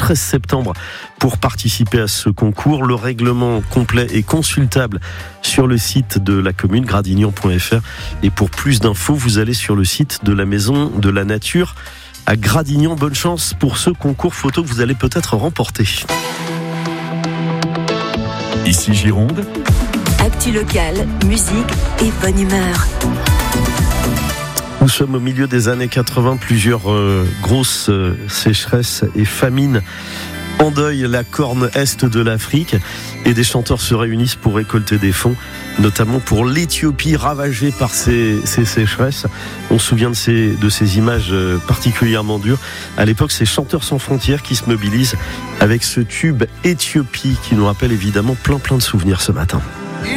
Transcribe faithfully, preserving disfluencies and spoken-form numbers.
treize septembre pour participer à ce concours. Le règlement complet est consultable sur le site de la commune, gradignan point f r. Et pour plus d'infos, vous allez sur le site de la Maison de la Nature à Gradignan. Bonne chance pour ce concours photo que vous allez peut-être remporter. Ici Gironde. Actu locale, musique et bonne humeur. Nous sommes au milieu des années quatre-vingts, plusieurs euh, grosses euh, sécheresses et famines endeuillent la corne est de l'Afrique et des chanteurs se réunissent pour récolter des fonds, notamment pour l'Éthiopie ravagée par ces, ces sécheresses. On se souvient de ces, de ces images euh, particulièrement dures. À l'époque, c'est Chanteurs sans frontières qui se mobilisent avec ce tube Éthiopie qui nous rappelle évidemment plein plein de souvenirs ce matin.